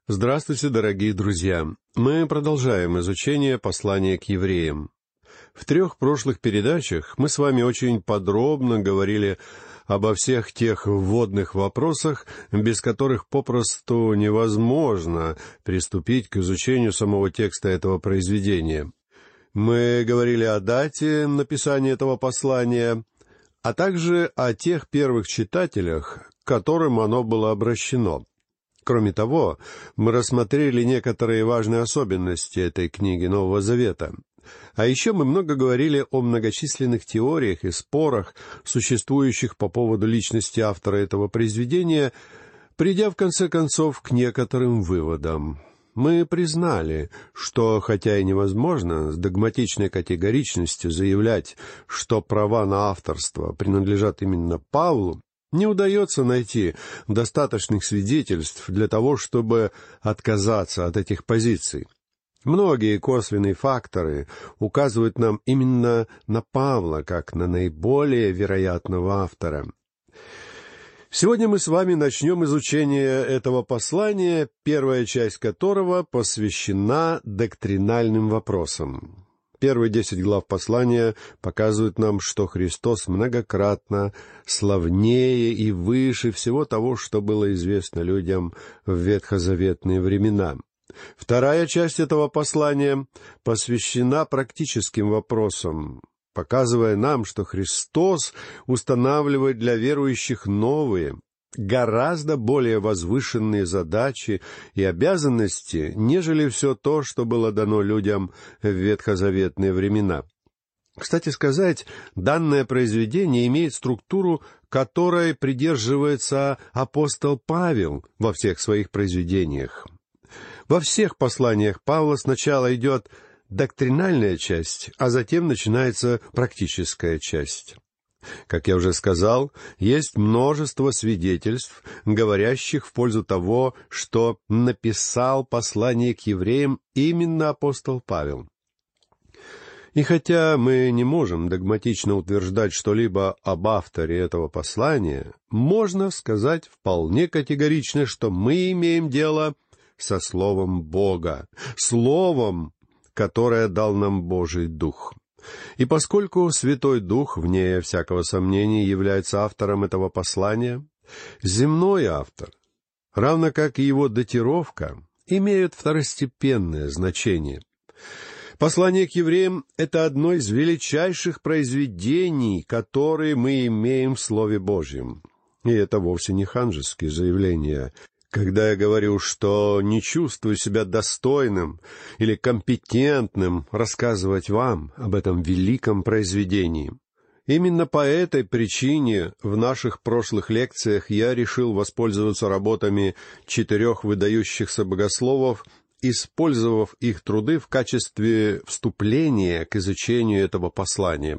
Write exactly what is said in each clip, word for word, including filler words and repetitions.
Здравствуйте, дорогие друзья! Мы продолжаем изучение послания к евреям. В трех прошлых передачах мы с вами очень подробно говорили обо всех тех вводных вопросах, без которых попросту невозможно приступить к изучению самого текста этого произведения. Мы говорили о дате написания этого послания, а также о тех первых читателях, к которым оно было обращено. Кроме того, мы рассмотрели некоторые важные особенности этой книги Нового Завета. А еще мы много говорили о многочисленных теориях и спорах, существующих по поводу личности автора этого произведения, придя в конце концов к некоторым выводам. Мы признали, что, хотя и невозможно с догматичной категоричностью заявлять, что права на авторство принадлежат именно Павлу, не удается найти достаточных свидетельств для того, чтобы отказаться от этих позиций. Многие косвенные факторы указывают нам именно на Павла, как на наиболее вероятного автора. Сегодня мы с вами начнем изучение этого послания, первая часть которого посвящена доктринальным вопросам. Первые десять глав послания показывают нам, что Христос многократно славнее и выше всего того, что было известно людям в ветхозаветные времена. Вторая часть этого послания посвящена практическим вопросам, показывая нам, что Христос устанавливает для верующих новые, гораздо более возвышенные задачи и обязанности, нежели все то, что было дано людям в ветхозаветные времена. Кстати сказать, данное произведение имеет структуру, которой придерживается апостол Павел во всех своих произведениях. Во всех посланиях Павла сначала идет доктринальная часть, а затем начинается практическая часть. Как я уже сказал, есть множество свидетельств, говорящих в пользу того, что написал послание к евреям именно апостол Павел. И хотя мы не можем догматично утверждать что-либо об авторе этого послания, можно сказать вполне категорично, что мы имеем дело со Словом Бога, Словом, которое дал нам Божий Дух. И поскольку Святой Дух, вне всякого сомнения, является автором этого послания, земной автор, равно как и его датировка, имеют второстепенное значение. Послание к евреям — это одно из величайших произведений, которые мы имеем в Слове Божьем. И это вовсе не ханжеские заявления. Когда я говорю, что не чувствую себя достойным или компетентным рассказывать вам об этом великом произведении. Именно по этой причине в наших прошлых лекциях я решил воспользоваться работами четырех выдающихся богословов, использовав их труды в качестве вступления к изучению этого послания.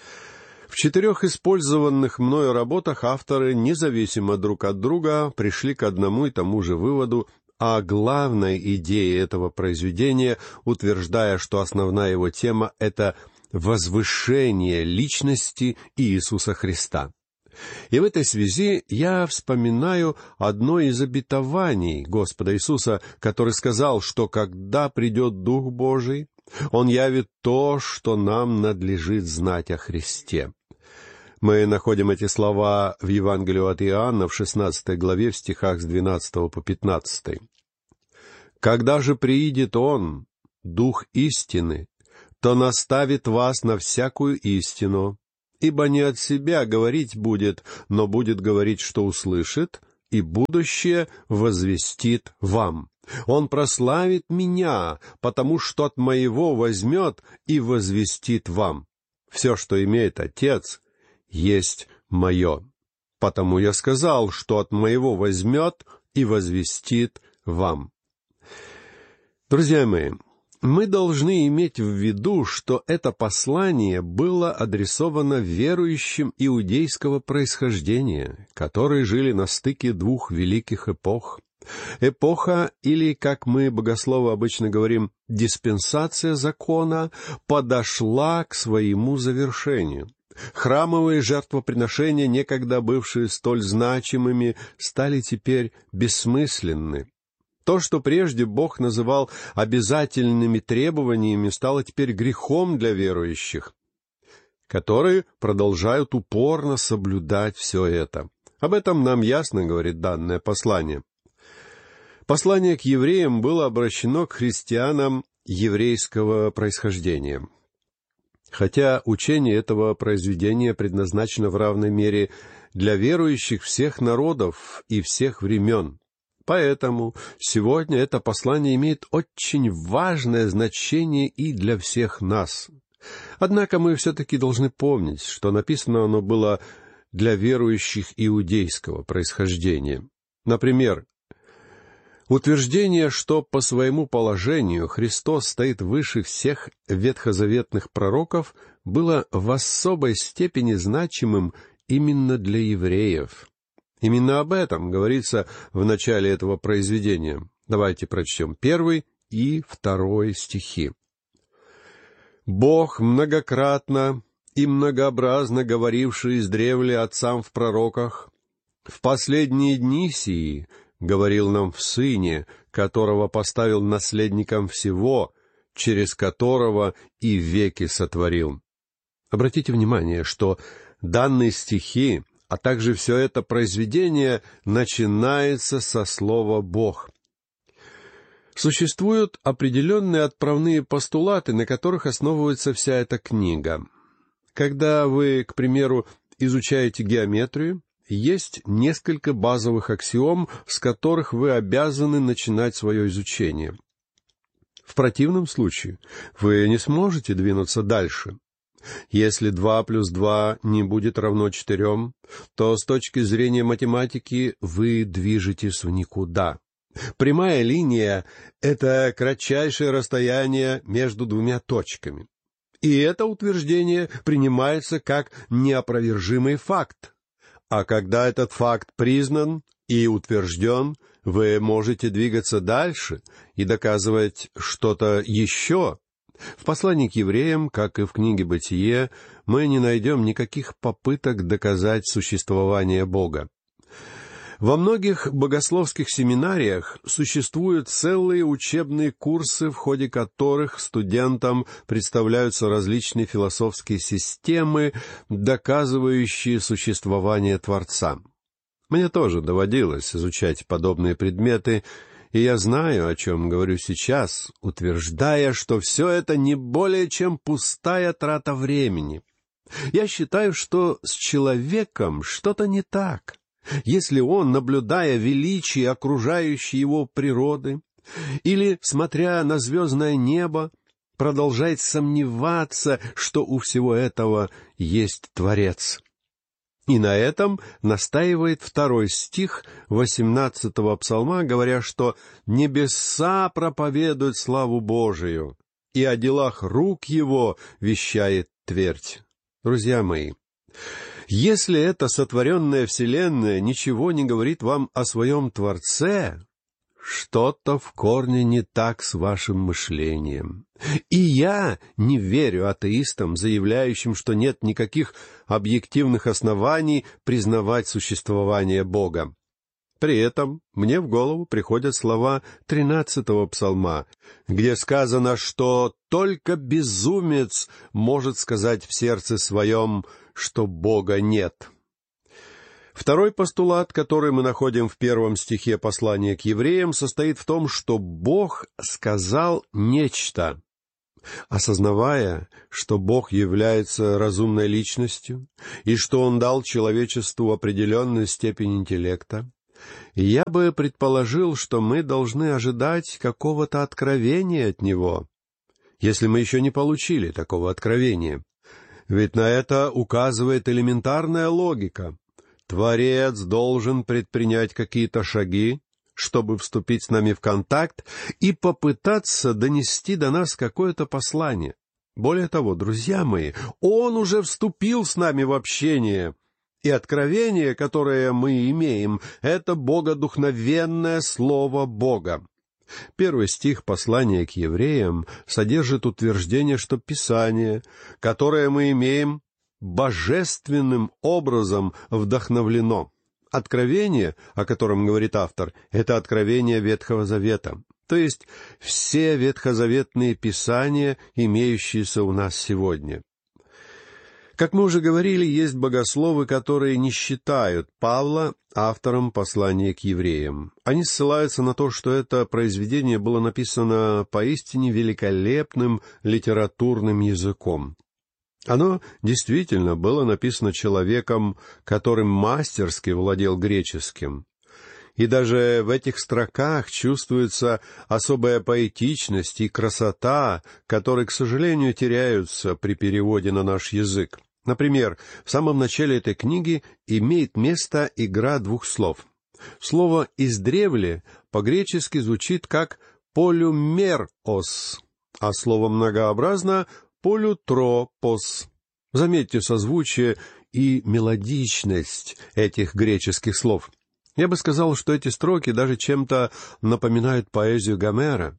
В четырех использованных мною работах авторы, независимо друг от друга, пришли к одному и тому же выводу о главной идее этого произведения, утверждая, что основная его тема — это возвышение личности Иисуса Христа. И в этой связи я вспоминаю одно из обетований Господа Иисуса, который сказал, что когда придет Дух Божий, Он явит то, что нам надлежит знать о Христе. Мы находим эти слова в Евангелии от Иоанна в шестнадцатой главе в стихах с двенадцатого по пятнадцатый. «Когда же приидет Он, Дух истины, то наставит вас на всякую истину, ибо не от себя говорить будет, но будет говорить, что услышит, и будущее возвестит вам. Он прославит Меня, потому что от Моего возьмет и возвестит вам. Все, что имеет Отец, есть Мое. Потому я сказал, что от Моего возьмет и возвестит вам». Друзья мои, мы должны иметь в виду, что это послание было адресовано верующим иудейского происхождения, которые жили на стыке двух великих эпох. Эпоха, или, как мы, богословы, обычно говорим, диспенсация закона, подошла к своему завершению. Храмовые жертвоприношения, некогда бывшие столь значимыми, стали теперь бессмысленны. То, что прежде Бог называл обязательными требованиями, стало теперь грехом для верующих, которые продолжают упорно соблюдать все это. Об этом нам ясно говорит данное послание. Послание к евреям было обращено к христианам еврейского происхождения. Хотя учение этого произведения предназначено в равной мере для верующих всех народов и всех времен. Поэтому сегодня это послание имеет очень важное значение и для всех нас. Однако мы все-таки должны помнить, что написано оно было для верующих иудейского происхождения. Например, утверждение, что по своему положению Христос стоит выше всех ветхозаветных пророков, было в особой степени значимым именно для евреев. Именно об этом говорится в начале этого произведения. Давайте прочтем первый и второй стихи. «Бог, многократно и многообразно говоривший издревле отцам в пророках, в последние дни сии говорил нам в Сыне, которого поставил наследником всего, через которого и веки сотворил». Обратите внимание, что данные стихи, а также все это произведение начинается со слова «Бог». Существуют определенные отправные постулаты, на которых основывается вся эта книга. Когда вы, к примеру, изучаете геометрию, есть несколько базовых аксиом, с которых вы обязаны начинать свое изучение. В противном случае вы не сможете двинуться дальше. Если два плюс два не будет равно четырем, то с точки зрения математики вы движетесь в никуда. Прямая линия — это кратчайшее расстояние между двумя точками. И это утверждение принимается как неопровержимый факт. А когда этот факт признан и утвержден, вы можете двигаться дальше и доказывать что-то еще. В послании к евреям, как и в книге «Бытие», мы не найдем никаких попыток доказать существование Бога. Во многих богословских семинариях существуют целые учебные курсы, в ходе которых студентам представляются различные философские системы, доказывающие существование Творца. Мне тоже доводилось изучать подобные предметы, и я знаю, о чем говорю сейчас, утверждая, что все это не более чем пустая трата времени. Я считаю, что с человеком что-то не так, если он, наблюдая величие окружающей его природы, или, смотря на звездное небо, продолжает сомневаться, что у всего этого есть Творец. И на этом настаивает второй стих восемнадцатого псалма, говоря, что «небеса проповедуют славу Божию, и о делах рук его вещает твердь». Друзья мои, если эта сотворенная вселенная ничего не говорит вам о своем Творце, что-то в корне не так с вашим мышлением. И я не верю атеистам, заявляющим, что нет никаких объективных оснований признавать существование Бога. При этом мне в голову приходят слова тринадцатого псалма, где сказано, что только безумец может сказать в сердце своем, что Бога нет. Второй постулат, который мы находим в первом стихе послания к евреям, состоит в том, что Бог сказал нечто. Осознавая, что Бог является разумной личностью и что Он дал человечеству определенную степень интеллекта, я бы предположил, что мы должны ожидать какого-то откровения от Него, если мы еще не получили такого откровения. Ведь на это указывает элементарная логика. Творец должен предпринять какие-то шаги, чтобы вступить с нами в контакт и попытаться донести до нас какое-то послание. Более того, друзья мои, Он уже вступил с нами в общение, и откровение, которое мы имеем, это богодухновенное Слово Бога. Первый стих послания к евреям содержит утверждение, что Писание, которое мы имеем, божественным образом вдохновлено. откровение, о котором говорит автор, это откровение Ветхого Завета, то есть все ветхозаветные писания, имеющиеся у нас сегодня. Как мы уже говорили, есть богословы, которые не считают Павла автором послания к евреям. Они ссылаются на то, что это произведение было написано поистине великолепным литературным языком. Оно действительно было написано человеком, которым мастерски владел греческим. И даже в этих строках чувствуется особая поэтичность и красота, которые, к сожалению, теряются при переводе на наш язык. Например, в самом начале этой книги имеет место игра двух слов. Слово «издревле» по-гречески звучит как «полюмерос», а слово «многообразно» — «полютропос». Заметьте созвучие и мелодичность этих греческих слов. Я бы сказал, что эти строки даже чем-то напоминают поэзию Гомера.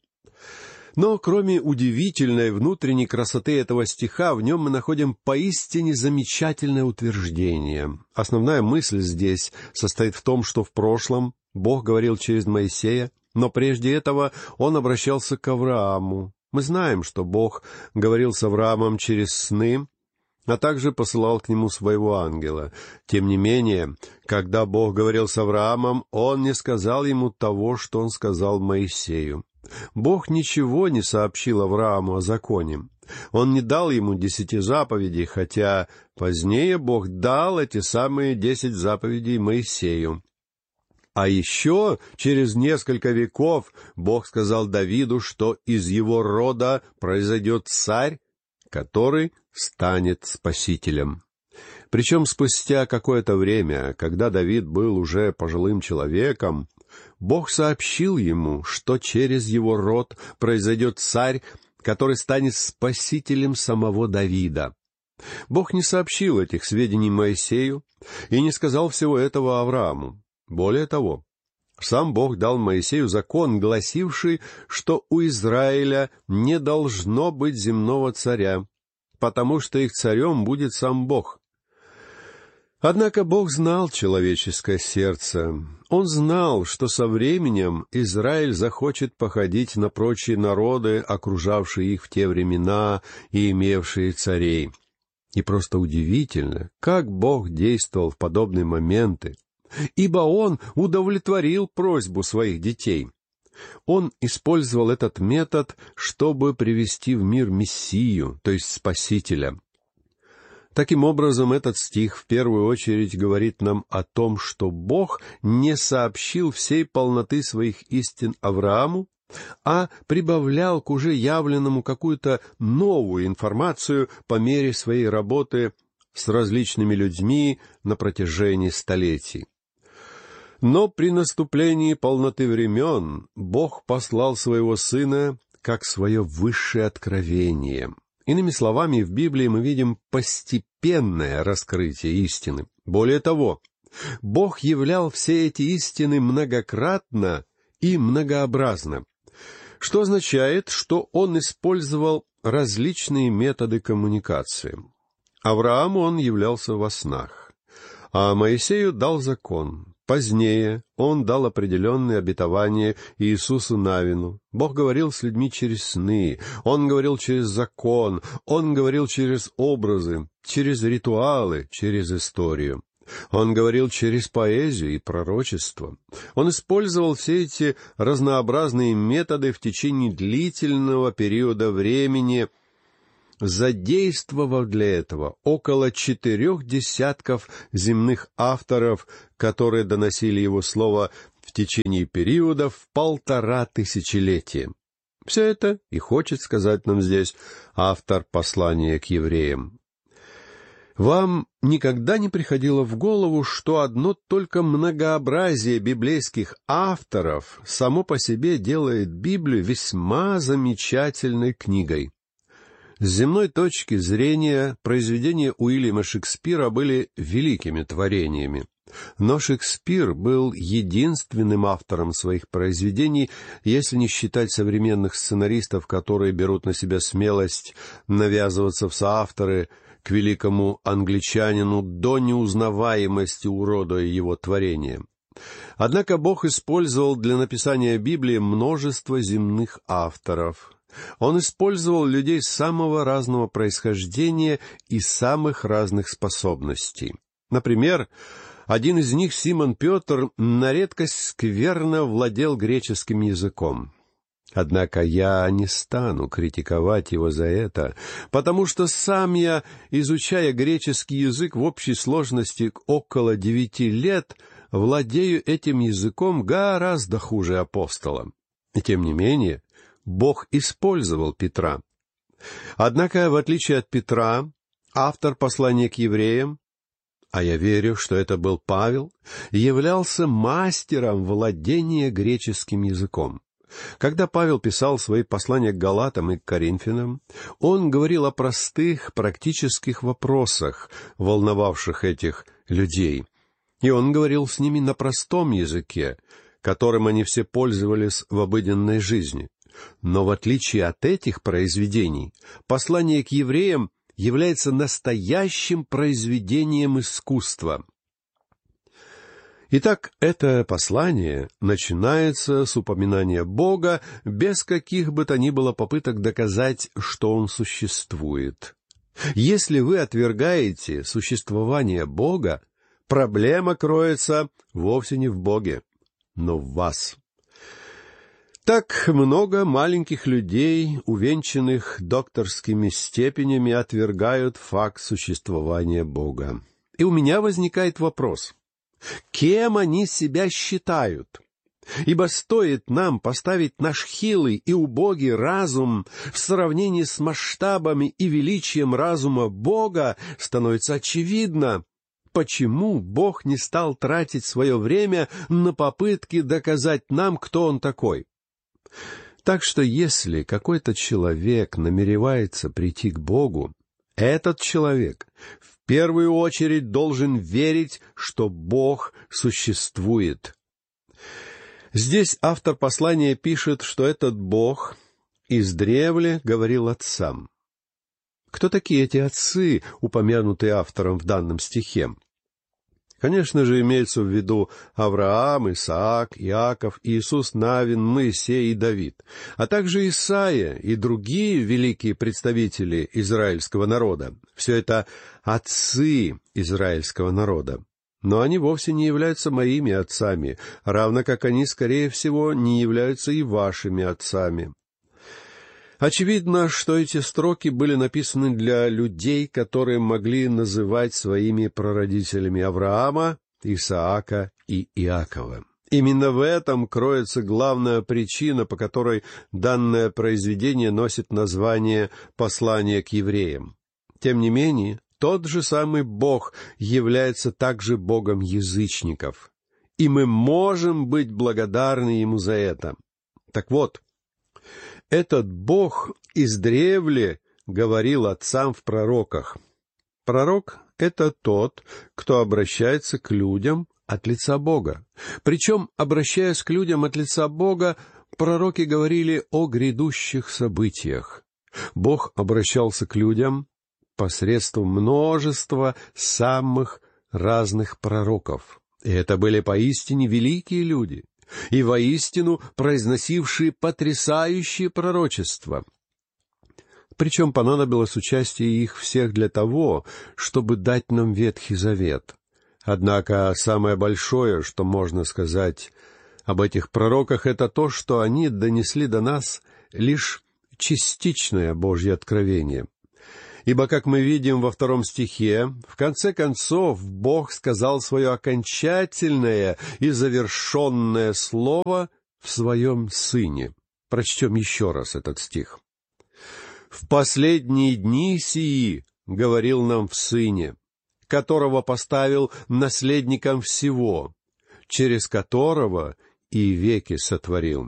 Но кроме удивительной внутренней красоты этого стиха, в нем мы находим поистине замечательное утверждение. Основная мысль здесь состоит в том, что в прошлом Бог говорил через Моисея, но прежде этого Он обращался к Аврааму. Мы знаем, что Бог говорил с Авраамом через сны, а также посылал к нему своего ангела. Тем не менее, когда Бог говорил с Авраамом, Он не сказал ему того, что Он сказал Моисею. Бог ничего не сообщил Аврааму о законе. Он не дал ему десяти заповедей, хотя позднее Бог дал эти самые десять заповедей Моисею. А еще через несколько веков Бог сказал Давиду, что из его рода произойдет царь, который станет спасителем. Причем спустя какое-то время, когда Давид был уже пожилым человеком, Бог сообщил ему, что через его род произойдет царь, который станет спасителем самого Давида. Бог не сообщил этих сведений Моисею и не сказал всего этого Аврааму. Более того, сам Бог дал Моисею закон, гласивший, что у Израиля не должно быть земного царя, потому что их царем будет сам Бог. Однако Бог знал человеческое сердце. Он знал, что со временем Израиль захочет походить на прочие народы, окружавшие их в те времена и имевшие царей. И просто удивительно, как Бог действовал в подобные моменты, ибо Он удовлетворил просьбу своих детей. Он использовал этот метод, чтобы привести в мир Мессию, то есть Спасителя. Таким образом, этот стих в первую очередь говорит нам о том, что Бог не сообщил всей полноты своих истин Аврааму, а прибавлял к уже явленному какую-то новую информацию по мере своей работы с различными людьми на протяжении столетий. Но при наступлении полноты времен Бог послал своего Сына как свое высшее откровение. Иными словами, в Библии мы видим постепенное раскрытие истины. Более того, Бог являл все эти истины многократно и многообразно, что означает, что Он использовал различные методы коммуникации. Аврааму Он являлся во снах, а Моисею дал закон. Позднее Он дал определенные обетования Иисусу Навину. Бог говорил с людьми через сны, Он говорил через закон, Он говорил через образы, через ритуалы, через историю. Он говорил через поэзию и пророчество. Он использовал все эти разнообразные методы в течение длительного периода времени, задействовав для этого около четырех десятков земных авторов, которые доносили его слово в течение периода в полтора тысячелетия. Все это и хочет сказать нам здесь автор послания к евреям. Вам никогда не приходило в голову, что одно только многообразие библейских авторов само по себе делает Библию весьма замечательной книгой? С земной точки зрения произведения Уильяма Шекспира были великими творениями. Но Шекспир был единственным автором своих произведений, если не считать современных сценаристов, которые берут на себя смелость навязываться в соавторы к великому англичанину до неузнаваемости, уродуя его творение. Однако Бог использовал для написания Библии множество земных авторов. Он использовал людей самого разного происхождения и самых разных способностей. Например, один из них, Симон Петр, на редкость скверно владел греческим языком. Однако я не стану критиковать его за это, потому что сам я, изучая греческий язык в общей сложности около девяти лет, владею этим языком гораздо хуже апостола. И тем не менее, Бог использовал Петра. Однако, в отличие от Петра, автор послания к евреям, а я верю, что это был Павел, являлся мастером владения греческим языком. Когда Павел писал свои послания к Галатам и к Коринфянам, он говорил о простых, практических вопросах, волновавших этих людей. И он говорил с ними на простом языке, которым они все пользовались в обыденной жизни. Но в отличие от этих произведений, послание к евреям является настоящим произведением искусства. Итак, это послание начинается с упоминания Бога без каких бы то ни было попыток доказать, что Он существует. Если вы отвергаете существование Бога, проблема кроется вовсе не в Боге, но в вас. Так много маленьких людей, увенчанных докторскими степенями, отвергают факт существования Бога. И у меня возникает вопрос: кем они себя считают? Ибо стоит нам поставить наш хилый и убогий разум в сравнении с масштабами и величием разума Бога, становится очевидно, почему Бог не стал тратить свое время на попытки доказать нам, кто Он такой. Так что если какой-то человек намеревается прийти к Богу, этот человек в первую очередь должен верить, что Бог существует. Здесь автор послания пишет, что этот Бог издревле говорил отцам. Кто такие эти отцы, упомянутые автором в данном стихе? Конечно же, имеется в виду Авраам, Исаак, Иаков, Иисус Навин, Моисей и Давид, а также Исаия и другие великие представители израильского народа. Все это отцы израильского народа. Но они вовсе не являются моими отцами, равно как они, скорее всего, не являются и вашими отцами. Очевидно, что эти строки были написаны для людей, которые могли называть своими прародителями Авраама, Исаака и Иакова. Именно в этом кроется главная причина, по которой данное произведение носит название «Послание к евреям». Тем не менее, тот же самый Бог является также Богом язычников, и мы можем быть благодарны Ему за это. Так вот, этот Бог издревле говорил отцам в пророках. Пророк — это тот, кто обращается к людям от лица Бога. Причем, обращаясь к людям от лица Бога, пророки говорили о грядущих событиях. Бог обращался к людям посредством множества самых разных пророков. И это были поистине великие люди, и воистину произносившие потрясающие пророчества. Причем понадобилось участие их всех для того, чтобы дать нам Ветхий Завет. Однако самое большое, что можно сказать об этих пророках, это то, что они донесли до нас лишь частичное Божье откровение. Ибо, как мы видим во втором стихе, в конце концов Бог сказал свое окончательное и завершенное слово в Своем Сыне. Прочтем еще раз этот стих. «В последние дни сии говорил нам в Сыне, которого поставил наследником всего, через которого и веки сотворил».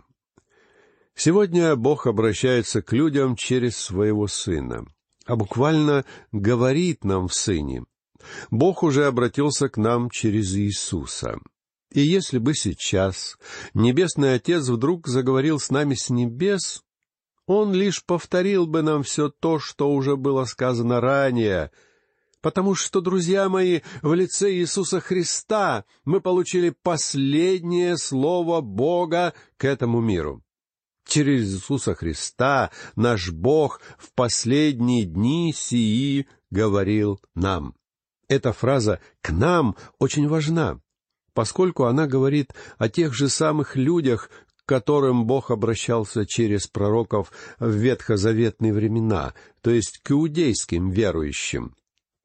Сегодня Бог обращается к людям через Своего Сына, а буквально говорит нам в Сыне. Бог уже обратился к нам через Иисуса. И если бы сейчас Небесный Отец вдруг заговорил с нами с небес, Он лишь повторил бы нам все то, что уже было сказано ранее, Потому что, друзья мои, в лице Иисуса Христа мы получили последнее слово Бога к этому миру. Через Иисуса Христа наш Бог в последние дни сии говорил нам. Эта фраза «к нам» очень важна, поскольку она говорит о тех же самых людях, к которым Бог обращался через пророков в ветхозаветные времена, то есть к иудейским верующим.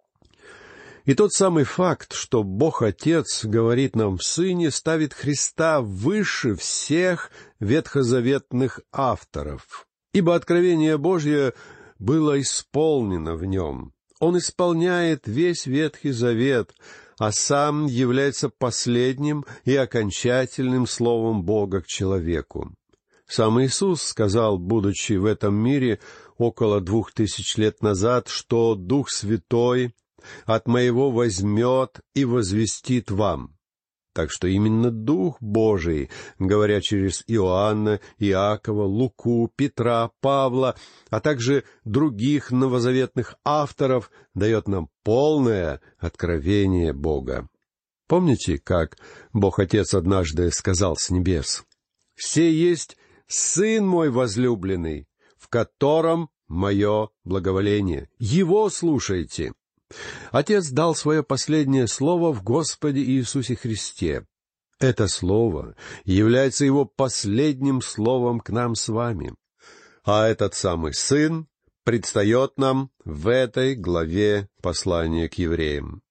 И тот самый факт, что Бог Отец говорит нам в Сыне, ставит Христа выше всех ветхозаветных авторов, ибо откровение Божье было исполнено в нем. Он исполняет весь Ветхий Завет, а сам является последним и окончательным словом Бога к человеку. Сам Иисус сказал, будучи в этом мире около двух тысяч лет назад, что Дух Святой от Моего возьмет и возвестит вам. Так что именно Дух Божий, говоря через Иоанна, Иакова, Луку, Петра, Павла, а также других новозаветных авторов, дает нам полное откровение Бога. Помните, как Бог Отец однажды сказал с небес: «Се есть Сын мой возлюбленный, в котором мое благоволение. Его слушайте». Отец дал свое последнее слово в Господе Иисусе Христе. Это слово является Его последним словом к нам с вами. А этот самый Сын предстает нам в этой главе послания к евреям.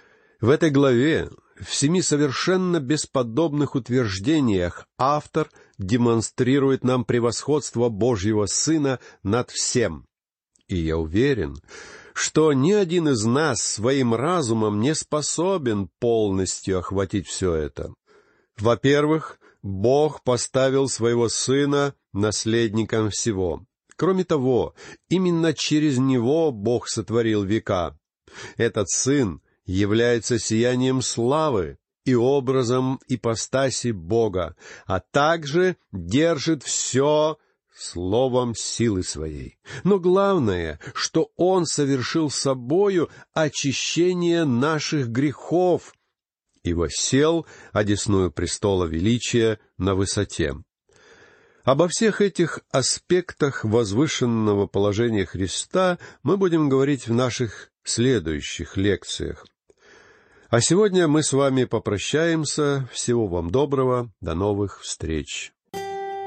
В этой главе, в семи совершенно бесподобных утверждениях, автор демонстрирует нам превосходство Божьего Сына над всем. И я уверен, что ни один из нас своим разумом не способен полностью охватить все это. Во-первых, Бог поставил своего Сына наследником всего. Кроме того, именно через Него Бог сотворил века. Этот Сын является сиянием славы и образом ипостаси Бога, а также держит все словом силы своей. Но главное, что Он совершил собою очищение наших грехов и воссел одесную престола величия на высоте. Обо всех этих аспектах возвышенного положения Христа мы будем говорить в наших следующих лекциях. А сегодня мы с вами попрощаемся. Всего вам доброго. До новых встреч.